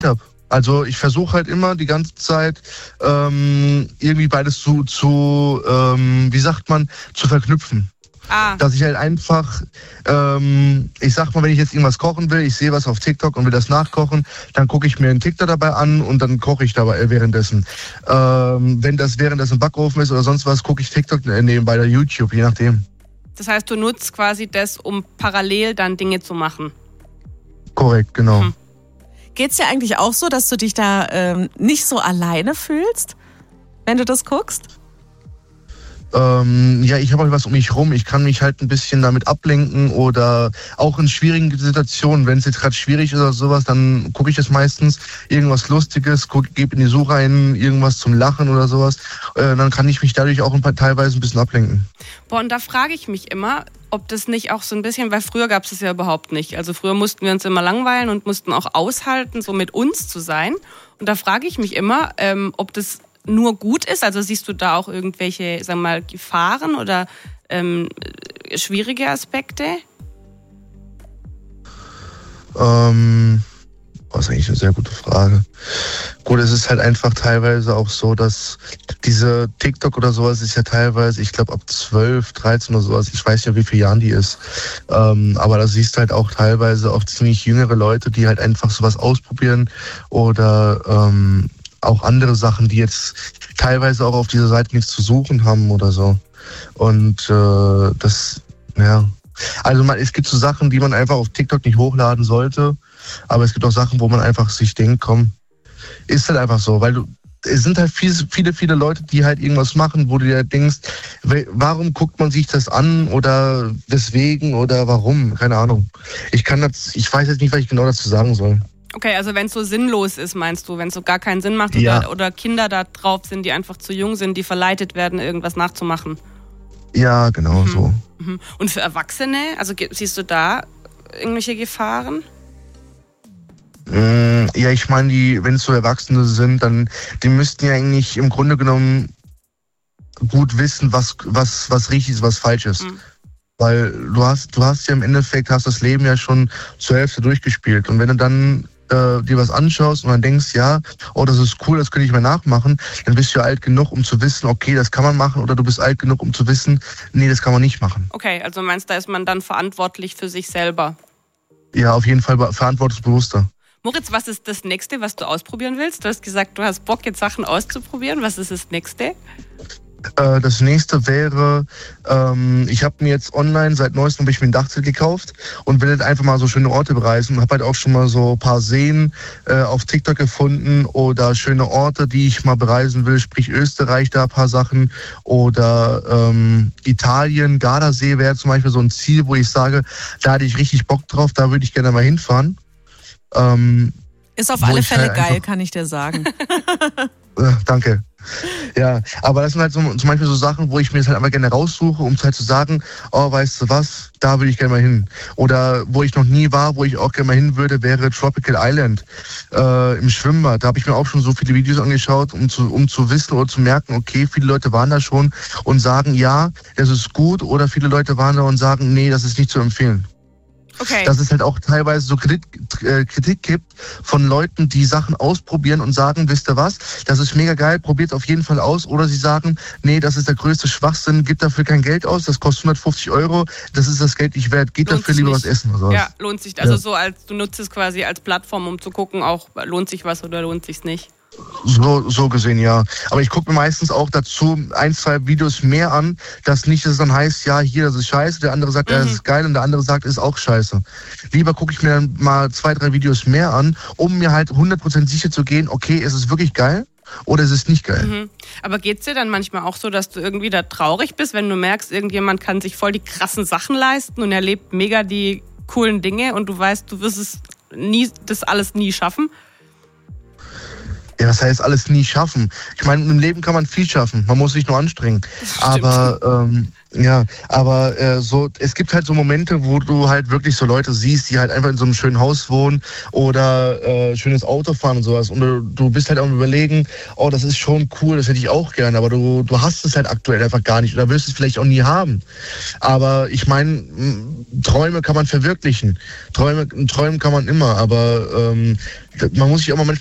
habe. Also ich versuche halt immer die ganze Zeit irgendwie beides zu verknüpfen. Dass ich halt einfach, ich sag mal, wenn ich jetzt irgendwas kochen will, ich sehe was auf TikTok und will das nachkochen, dann gucke ich mir einen TikTok dabei an und dann koche ich dabei währenddessen. Wenn das währenddessen im Backofen ist oder sonst was, gucke ich TikTok nebenbei oder YouTube, je nachdem. Das heißt, du nutzt quasi das, um parallel dann Dinge zu machen? Korrekt, genau. Geht's dir eigentlich auch so, dass du dich da nicht so alleine fühlst, wenn du das guckst? Ja, ich habe halt was um mich rum. Ich kann mich halt ein bisschen damit ablenken oder auch in schwierigen Situationen, wenn es jetzt gerade schwierig ist oder sowas, dann gucke ich es meistens, irgendwas Lustiges, gebe in die Suche ein, irgendwas zum Lachen oder sowas. Dann kann ich mich dadurch auch teilweise ein bisschen ablenken. Boah, und da frage ich mich immer, ob das nicht auch so ein bisschen, weil früher gab es das ja überhaupt nicht. Also früher mussten wir uns immer langweilen und mussten auch aushalten, so mit uns zu sein. Und da frage ich mich immer, ob das nur gut ist? Also siehst du da auch irgendwelche, sagen wir mal, Gefahren oder schwierige Aspekte? Das ist eigentlich eine sehr gute Frage. Gut, es ist halt einfach teilweise auch so, dass diese TikTok oder sowas ist ja teilweise, ich glaube ab 12, 13 oder sowas, ich weiß nicht, wie viele Jahren die ist, aber da siehst du halt auch teilweise auch ziemlich jüngere Leute, die halt einfach sowas ausprobieren oder auch andere Sachen, die jetzt teilweise auch auf dieser Seite nichts zu suchen haben oder so. Und es gibt so Sachen, die man einfach auf TikTok nicht hochladen sollte, aber es gibt auch Sachen, wo man einfach sich denkt, komm, ist halt einfach so, weil es sind halt viele Leute, die halt irgendwas machen, wo du dir denkst, warum guckt man sich das an oder weswegen oder warum, keine Ahnung. Ich weiß jetzt nicht, was ich genau dazu sagen soll. Okay, also wenn es so sinnlos ist, meinst du, wenn es so gar keinen Sinn macht oder Kinder da drauf sind, die einfach zu jung sind, die verleitet werden, irgendwas nachzumachen? Ja, genau so. Und für Erwachsene, also siehst du da irgendwelche Gefahren? Ja, ich meine, wenn es so Erwachsene sind, dann die müssten ja eigentlich im Grunde genommen gut wissen, was richtig ist, was falsch ist. Weil du hast ja im Endeffekt, das Leben ja schon zur Hälfte durchgespielt. Und wenn du dann dir was anschaust und dann denkst, ja, oh, das ist cool, das könnte ich mir nachmachen, dann bist du ja alt genug, um zu wissen, okay, das kann man machen, oder du bist alt genug, um zu wissen, nee, das kann man nicht machen. Okay, also meinst du, da ist man dann verantwortlich für sich selber? Ja, auf jeden Fall verantwortungsbewusster. Moritz, was ist das Nächste, was du ausprobieren willst? Du hast gesagt, du hast Bock, jetzt Sachen auszuprobieren. Was ist das Nächste? Das nächste wäre, ich habe mir jetzt online, seit neuestem habe ich mir ein Dachzelt gekauft und will halt einfach mal so schöne Orte bereisen und habe halt auch schon mal so ein paar Seen auf TikTok gefunden oder schöne Orte, die ich mal bereisen will, sprich Österreich, da ein paar Sachen oder Italien, Gardasee wäre zum Beispiel so ein Ziel, wo ich sage, da hatte ich richtig Bock drauf, da würde ich gerne mal hinfahren. Ist auf alle Fälle geil, kann ich dir sagen. Danke. Ja, aber das sind halt so, zum Beispiel so Sachen, wo ich mir das halt einfach gerne raussuche, um halt zu sagen, oh, weißt du was, da würde ich gerne mal hin. Oder wo ich noch nie war, wo ich auch gerne mal hin würde, wäre Tropical Island im Schwimmbad. Da habe ich mir auch schon so viele Videos angeschaut, um zu wissen oder zu merken, okay, viele Leute waren da schon und sagen, ja, das ist gut. Oder viele Leute waren da und sagen, nee, das ist nicht zu empfehlen. Okay. Dass es halt auch teilweise so Kritik gibt von Leuten, die Sachen ausprobieren und sagen, wisst ihr was, das ist mega geil, probiert auf jeden Fall aus. Oder sie sagen, nee, das ist der größte Schwachsinn, gibt dafür kein Geld aus, das kostet 150 €, das ist das Geld nicht wert, geht dafür lieber was essen oder sowas. Ja, lohnt sich. Also so als du nutzt es quasi als Plattform, um zu gucken, auch lohnt sich was oder lohnt sich's nicht. So gesehen, ja. Aber ich gucke mir meistens auch dazu 1, 2 Videos mehr an, dass nicht, dass es dann heißt, ja, hier, das ist scheiße, der andere sagt, ja, das ist geil und der andere sagt, ist auch scheiße. Lieber gucke ich mir dann mal 2, 3 Videos mehr an, um mir halt 100% sicher zu gehen, okay, ist es wirklich geil oder ist es nicht geil. Aber geht's dir dann manchmal auch so, dass du irgendwie da traurig bist, wenn du merkst, irgendjemand kann sich voll die krassen Sachen leisten und erlebt mega die coolen Dinge und du weißt, du wirst das alles nie schaffen? Ja, das heißt, alles nie schaffen. Ich meine, im Leben kann man viel schaffen. Man muss sich nur anstrengen. Aber es gibt halt so Momente, wo du halt wirklich so Leute siehst, die halt einfach in so einem schönen Haus wohnen oder schönes Auto fahren und sowas. Und du bist halt auch am Überlegen, oh, das ist schon cool, das hätte ich auch gerne. Aber du hast es halt aktuell einfach gar nicht oder wirst es vielleicht auch nie haben. Aber ich meine, Träume kann man verwirklichen. Träumen kann man immer. Aber man muss sich auch mal